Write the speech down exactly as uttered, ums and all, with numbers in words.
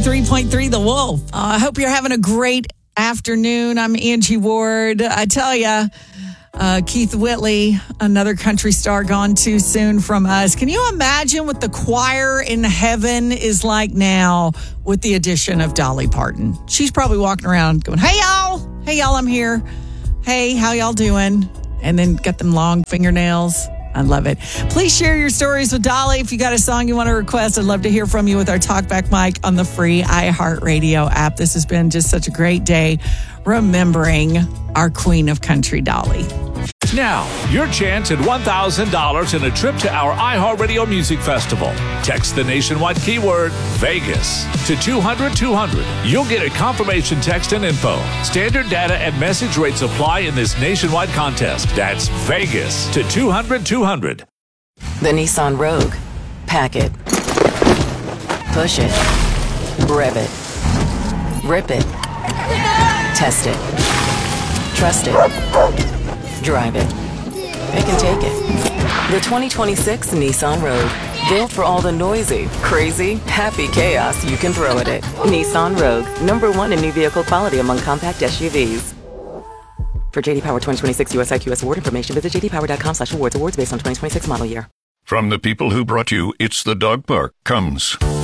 three point three The Wolf. Uh, I hope you're having a great afternoon. I'm Angie Ward. I tell you, uh, Keith Whitley, another country star gone too soon from us. Can you imagine what the choir in heaven is like now with the addition of Dolly Parton? She's probably walking around going, hey, y'all. Hey, y'all, I'm here. Hey, how y'all doing? And then got them long fingernails. I love it. Please share your stories with Dolly. If you got a song you want to request, I'd love to hear from you with our Talkback mic on the free iHeartRadio app. This has been just such a great day remembering our Queen of Country, Dolly. Now, your chance at one thousand dollars and a trip to our iHeartRadio Music Festival. Text the nationwide keyword Vegas to two hundred two hundred. You'll get a confirmation text and info. Standard data and message rates apply in this nationwide contest. That's Vegas to two hundred two hundred. The Nissan Rogue. Pack it. Push it. Rev it. Rip it. Test it. Trust it. Drive it. Pick and take it. The twenty twenty-six Nissan Rogue. Built for all the noisy, crazy, happy chaos you can throw at it. Nissan Rogue. Number one in new vehicle quality among compact S U Vs. For J D Power twenty twenty-six U S I Q S award information, visit j d power dot com slash awards. Awards based on twenty twenty-six model year. From the people who brought you It's the Dog Park comes